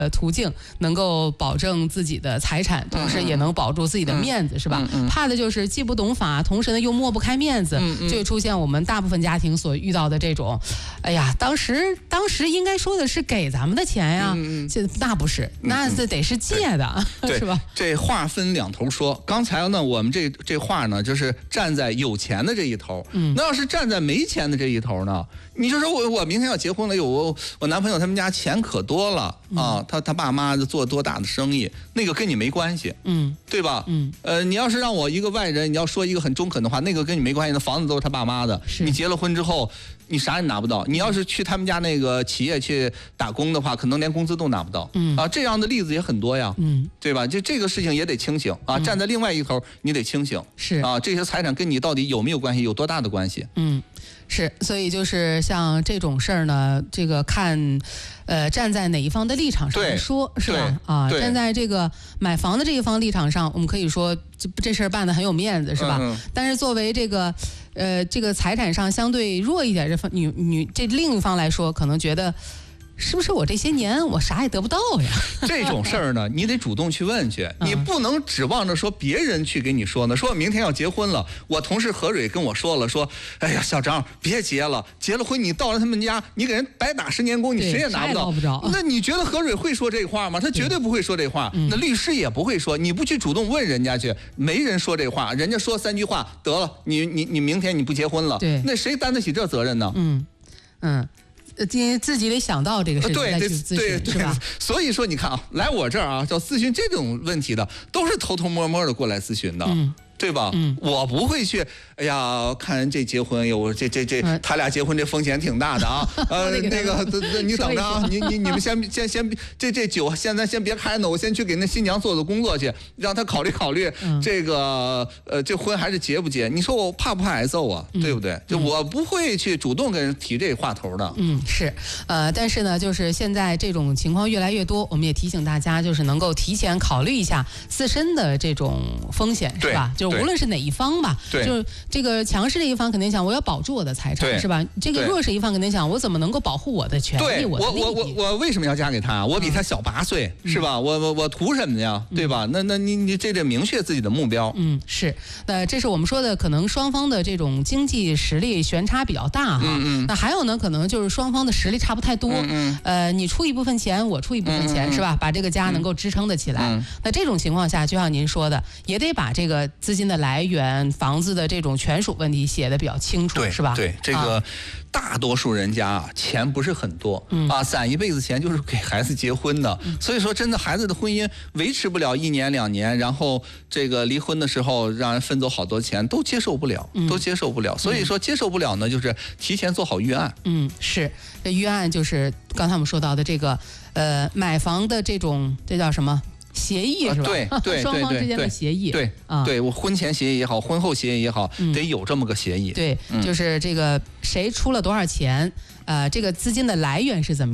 途径，能够保证自己的财产，同时也能保住自己的面子，是吧？怕的就是既不懂法，同时呢又抹不开面子，就会出现我们大部分家庭所遇到的这种，哎呀，当时应该说的是给咱们的钱呀，那不是，那得是借的，是吧？ 这话分两头说。刚才呢，我们这话呢，就是站在有钱的这一头，那要是站在没钱的这一头呢？你就说我明天要结婚了，我男朋友他们家钱可多了啊，他爸妈做多大的生意，那个跟你没关系，对吧？你要是让我一个外人，你要说一个很中肯的话，那个跟你没关系，那房子都是他爸妈的，你结了婚之后，你啥也拿不到。你要是去他们家那个企业去打工的话，可能连工资都拿不到，这样的例子也很多呀，对吧？这个事情也得清醒啊，站在另外一头，你得清醒， 是啊，这些财产跟你到底有没有关系，有多大的关系？ 是，所以就是像这种事儿呢，这个看，站在哪一方的立场上来说，是吧？啊，站在这个买房的这一方立场上，我们可以说这事儿办得很有面子，是吧？但是作为这个财产上相对弱一点这这另一方来说，可能觉得。是不是我这些年我啥也得不到呀？ 这种事儿呢，你得主动去问去，你不能指望着说别人去给你说呢。说我明天要结婚了，我同事何蕊跟我说了，说，哎呀，小张别结了，结了婚你到了他们家，你给人白打10年工，你谁也拿不到。那你觉得何蕊会说这话吗？他绝对不会说这话，那律师也不会说。你不去主动问人家去，没人说这话，人家说3句话得了，你明天你不结婚了，那谁担得起这责任呢？ 自己得想到这个事情再去咨询，是吧？ 所以说你看啊，来我这儿啊，叫咨询这种问题的，都是偷偷摸摸的过来咨询的。对吧？我不会去。哎呀，看人这结婚，有这他俩结婚这风险挺大的啊。那个你等着啊，你们先这酒咱先别开呢，我先去给那新娘做工作去，让他考虑这个这婚还是结不结？你说我怕不怕挨揍啊？对不对？就我不会去主动跟人提这话头的。 是但是呢，就是现在这种情况越来越多，我们也提醒大家，就是能够提前考虑一下自身的这种风险，是吧？就无论是哪一方吧，就是这个强势的一方肯定想我要保住我的财产，是吧？这个弱势一方肯定想我怎么能够保护我的权利，我的利益。 我为什么要嫁给他？我比他小8岁，是吧？我图什么呀？对吧？那你这得明确自己的目标。 是。那这是我们说的，可能双方的这种经济实力悬差比较大哈。那还有呢，可能就是双方的实力差不太多。你出一部分钱，我出一部分钱，是吧？把这个家能够支撑得起来。那这种情况下，就像您说的，也得把这个资金的来源、房子的这种权属问题写得比较清楚，是吧？ 对，这个大多数人家啊，钱不是很多攒一辈子钱就是给孩子结婚的。所以说，真的孩子的婚姻维持不了1年2年，然后这个离婚的时候让人分走好多钱，都接受不了，所以说接受不了呢，就是提前做好预案。 是，这预案就是刚才我们说到的这个买房的这种，这叫什么？协议是吧？ 对， 双方之间的协议。 对，我婚前协议也好，婚后协议也好，得有这么个协议。 对，就是这个谁出了多少钱，这个资金的来源是怎么样。